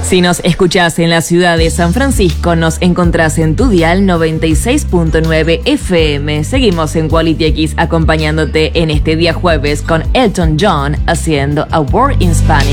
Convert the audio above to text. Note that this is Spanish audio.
Si nos escuchás en la ciudad de San Francisco, nos encontrás en tu dial 96.9 FM. Seguimos en Quality X acompañándote en este día jueves con Elton John haciendo A Word in Spanish.